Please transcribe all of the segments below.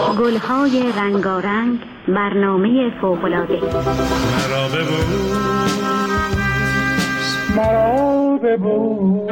گلهای رنگارنگ، برنامه فوق‌العاده. مرا ببوس.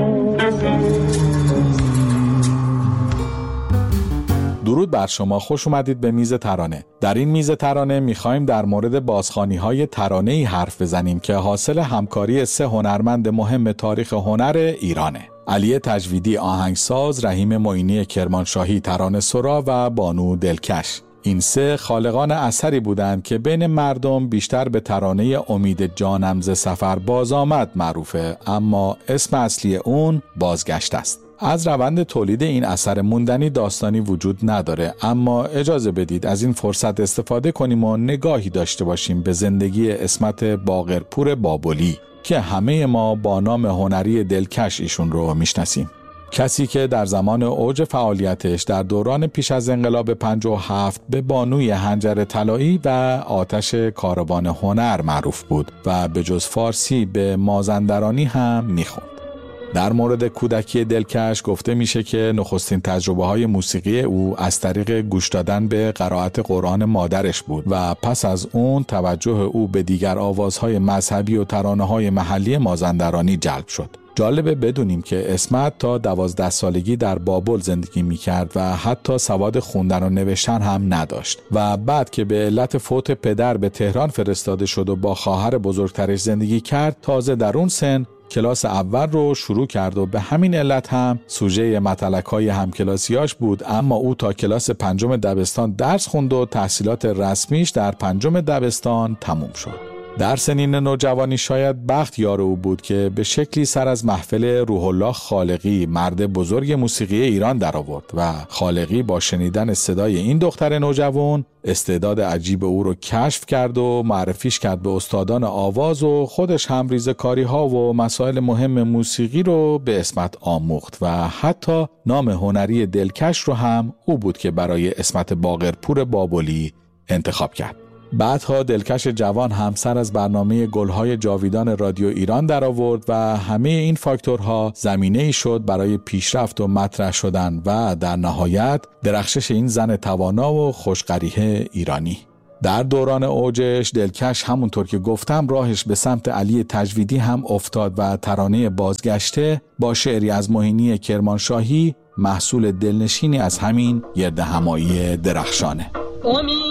درود بر شما، خوش اومدید به میز ترانه. در این میز ترانه میخوایم در مورد بازخوانی‌های ترانه‌ای حرف بزنیم که حاصل همکاری 3 هنرمند مهم تاریخ هنر ایرانه: علی تجویدی آهنگساز، رحیم معینی کرمانشاهی ترانه‌سرا و بانو دلکش. این 3 خالقان اثری بودند که بین مردم بیشتر به ترانه امید جانم ز سفر باز آمد معروفه، اما اسم اصلی اون بازگشت است. از روند تولید این اثر موندنی داستانی وجود نداره، اما اجازه بدید از این فرصت استفاده کنیم و نگاهی داشته باشیم به زندگی عصمت باقرپور بابلی که همه ما با نام هنری دلکش ایشون رو میشناسیم. کسی که در زمان اوج فعالیتش در دوران پیش از انقلاب 57 به بانوی حنجر طلایی و آتش کاروان هنر معروف بود و به جز فارسی به مازندرانی هم میخوند. در مورد کودکی دلکش گفته میشه که نخستین تجربه‌های موسیقی او از طریق گوش دادن به قرائت قرآن مادرش بود و پس از اون توجه او به دیگر آوازهای مذهبی و ترانه‌های محلی مازندرانی جلب شد. جالبه بدونیم که عصمت تا 12 سالگی در بابل زندگی میکرد و حتی سواد خوندن و نوشتن هم نداشت و بعد که به علت فوت پدر به تهران فرستاده شد و با خواهر بزرگترش زندگی کرد، تازه در اون سن کلاس اول رو شروع کرد و به همین علت هم سوژه متلک‌های همکلاسیاش بود، اما او تا کلاس 5 دبستان درس خوند و تحصیلات رسمیش در 5 دبستان تموم شد. در سنین نوجوانی شاید بخت یار او بود که به شکلی سر از محفل روح الله خالقی، مرد بزرگ موسیقی ایران در آورد و خالقی با شنیدن صدای این دختر نوجوان استعداد عجیب او رو کشف کرد و معرفیش کرد به استادان آواز و خودش هم ریزکاری‌ها و مسائل مهم موسیقی رو به عصمت آموخت و حتی نام هنری دلکش رو هم او بود که برای عصمت باقرپور بابلی انتخاب کرد. بعدها دلکش جوان هم سر از برنامه گلهای جاویدان رادیو ایران در آورد و همه این فاکتورها زمینه‌ای شد برای پیشرفت و مطرح شدن و در نهایت درخشش این زن توانا و خوش‌قریحه ایرانی. در دوران اوجش دلکش همونطور که گفتم راهش به سمت علی تجویدی هم افتاد و ترانه بازگشته با شعری از معینی کرمانشاهی محصول دلنشینی از همین گردهمایی درخشانه.